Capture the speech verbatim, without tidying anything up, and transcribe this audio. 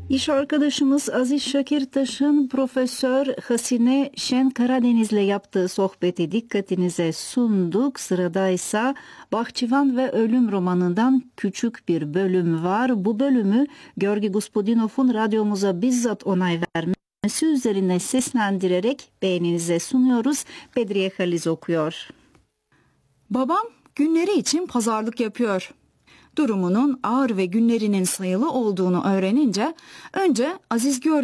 İş arkadaşımız Aziz Şakirtaş'ın Profesör Hasine Şen Karadeniz'le yaptığı sohbeti dikkatinize sunduk. Sıradaysa Bahçıvan ve Ölüm romanından küçük bir bölüm var. Bu bölümü Georgi Gospodinov'un radyomuza bizzat onay vermesi üzerine seslendirerek beğeninize sunuyoruz. Bedriye Haliz okuyor. Babam günleri için pazarlık yapıyor. Durumunun ağır ve günlerinin sayılı olduğunu öğrenince önce Aziz Georgi